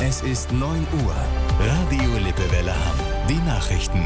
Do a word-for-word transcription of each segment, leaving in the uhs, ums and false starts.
Es ist neun Uhr. Radio Lippewelle Hamm. Die Nachrichten.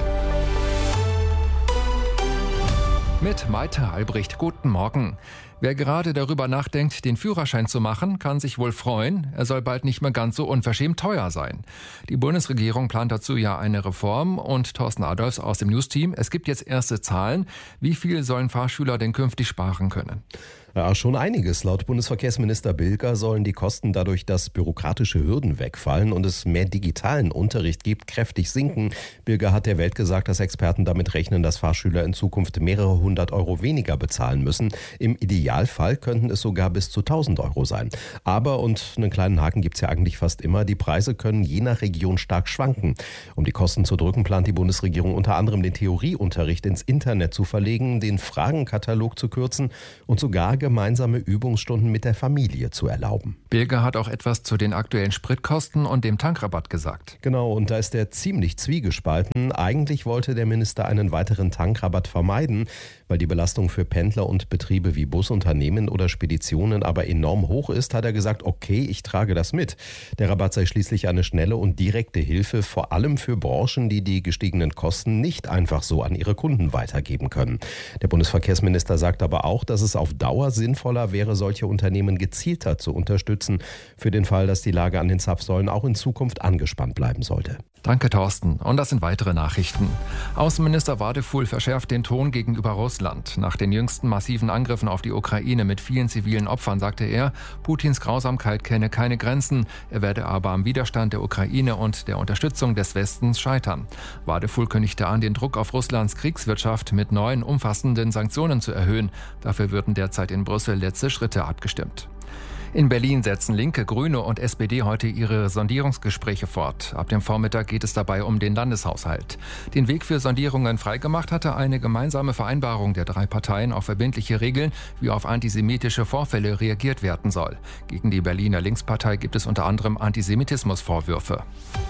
Mit Maite Albrecht, guten Morgen. Wer gerade darüber nachdenkt, den Führerschein zu machen, kann sich wohl freuen. Er soll bald nicht mehr ganz so unverschämt teuer sein. Die Bundesregierung plant dazu ja eine Reform und Thorsten Adolfs aus dem News-Team. Es gibt jetzt erste Zahlen. Wie viel sollen Fahrschüler denn künftig sparen können? Ja, schon einiges. Laut Bundesverkehrsminister Bilger sollen die Kosten dadurch, dass bürokratische Hürden wegfallen und es mehr digitalen Unterricht gibt, kräftig sinken. Bilger hat der Welt gesagt, dass Experten damit rechnen, dass Fahrschüler in Zukunft mehrere hundert Euro weniger bezahlen müssen. Im Idealfall könnten es sogar bis zu tausend Euro sein. Aber, und einen kleinen Haken gibt's ja eigentlich fast immer, die Preise können je nach Region stark schwanken. Um die Kosten zu drücken, plant die Bundesregierung unter anderem den Theorieunterricht ins Internet zu verlegen, den Fragenkatalog zu kürzen und sogar gemeinsame Übungsstunden mit der Familie zu erlauben. Bilger hat auch etwas zu den aktuellen Spritkosten und dem Tankrabatt gesagt. Genau, und da ist er ziemlich zwiegespalten. Eigentlich wollte der Minister einen weiteren Tankrabatt vermeiden, weil die Belastung für Pendler und Betriebe wie Busunternehmen oder Speditionen aber enorm hoch ist, hat er gesagt, okay, ich trage das mit. Der Rabatt sei schließlich eine schnelle und direkte Hilfe, vor allem für Branchen, die die gestiegenen Kosten nicht einfach so an ihre Kunden weitergeben können. Der Bundesverkehrsminister sagt aber auch, dass es auf Dauer sinnvoller wäre, solche Unternehmen gezielter zu unterstützen, für den Fall, dass die Lage an den Zapfsäulen auch in Zukunft angespannt bleiben sollte. Danke, Thorsten. Und das sind weitere Nachrichten. Außenminister Wadefuhl verschärft den Ton gegenüber Russland. Nach den jüngsten massiven Angriffen auf die Ukraine mit vielen zivilen Opfern sagte er, Putins Grausamkeit kenne keine Grenzen. Er werde aber am Widerstand der Ukraine und der Unterstützung des Westens scheitern. Wadefuhl kündigte an, den Druck auf Russlands Kriegswirtschaft mit neuen umfassenden Sanktionen zu erhöhen. Dafür würden derzeit in Brüssel letzte Schritte abgestimmt. In Berlin setzen Linke, Grüne und S P D heute ihre Sondierungsgespräche fort. Ab dem Vormittag geht es dabei um den Landeshaushalt. Den Weg für Sondierungen freigemacht hatte eine gemeinsame Vereinbarung der drei Parteien auf verbindliche Regeln, wie auf antisemitische Vorfälle reagiert werden soll. Gegen die Berliner Linkspartei gibt es unter anderem Antisemitismusvorwürfe.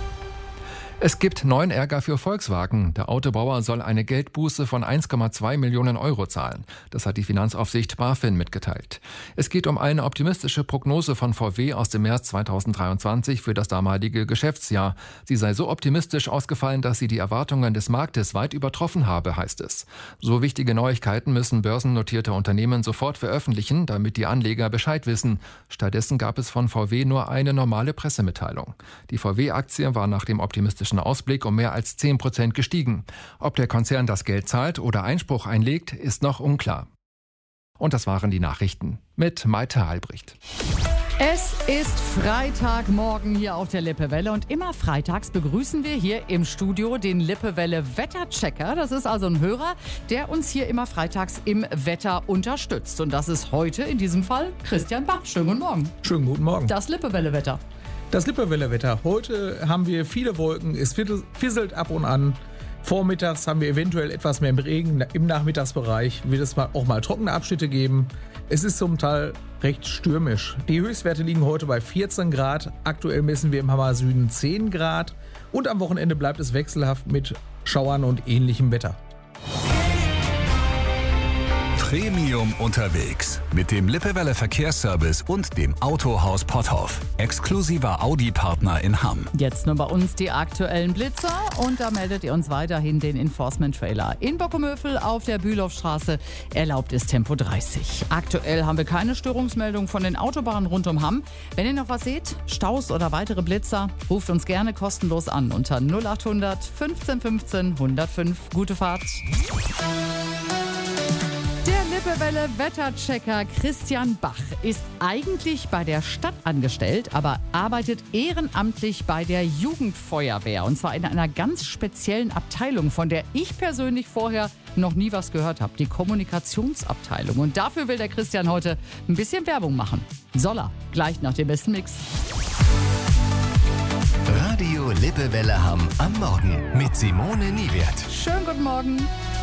Es gibt neuen Ärger für Volkswagen. Der Autobauer soll eine Geldbuße von eins Komma zwei Millionen Euro zahlen. Das hat die Finanzaufsicht BaFin mitgeteilt. Es geht um eine optimistische Prognose von V W aus dem März zweitausenddreiundzwanzig für das damalige Geschäftsjahr. Sie sei so optimistisch ausgefallen, dass sie die Erwartungen des Marktes weit übertroffen habe, heißt es. So wichtige Neuigkeiten müssen börsennotierte Unternehmen sofort veröffentlichen, damit die Anleger Bescheid wissen. Stattdessen gab es von V W nur eine normale Pressemitteilung. Die V W-Aktie war nach dem optimistischen Ausblick um mehr als zehn Prozent gestiegen. Ob der Konzern das Geld zahlt oder Einspruch einlegt, ist noch unklar. Und das waren die Nachrichten mit Maite Albrecht. Es ist Freitagmorgen hier auf der Lippewelle und immer freitags begrüßen wir hier im Studio den Lippewelle Wetterchecker. Das ist also ein Hörer, der uns hier immer freitags im Wetter unterstützt. Und das ist heute in diesem Fall Christian Bach. Schönen guten Morgen. Schönen guten Morgen. Das Lippewelle-Wetter. Das Lippewelle-Wetter. Heute haben wir viele Wolken, es fisselt ab und an. Vormittags haben wir eventuell etwas mehr Regen. Im Nachmittagsbereich wird es auch mal trockene Abschnitte geben. Es ist zum Teil recht stürmisch. Die Höchstwerte liegen heute bei vierzehn Grad. Aktuell messen wir im Hammer Süden zehn Grad. Und am Wochenende bleibt es wechselhaft mit Schauern und ähnlichem Wetter. Premium unterwegs mit dem Lippewelle Verkehrsservice und dem Autohaus Potthoff. Exklusiver Audi-Partner in Hamm. Jetzt nur bei uns die aktuellen Blitzer und da meldet ihr uns weiterhin den Enforcement-Trailer. In Bockumövel auf der Bülowstraße erlaubt ist Tempo dreißig. Aktuell haben wir keine Störungsmeldung von den Autobahnen rund um Hamm. Wenn ihr noch was seht, Staus oder weitere Blitzer, ruft uns gerne kostenlos an unter null achthundert fünfzehn fünfzehn hundertfünf. Gute Fahrt. Lippewelle Wetterchecker Christian Bach ist eigentlich bei der Stadt angestellt, aber arbeitet ehrenamtlich bei der Jugendfeuerwehr. Und zwar in einer ganz speziellen Abteilung, von der ich persönlich vorher noch nie was gehört habe. Die Kommunikationsabteilung. Und dafür will der Christian heute ein bisschen Werbung machen. Soll er. Gleich nach dem besten Mix. Radio Lippewelle Hamm am Morgen mit Simone Niewert. Schönen guten Morgen.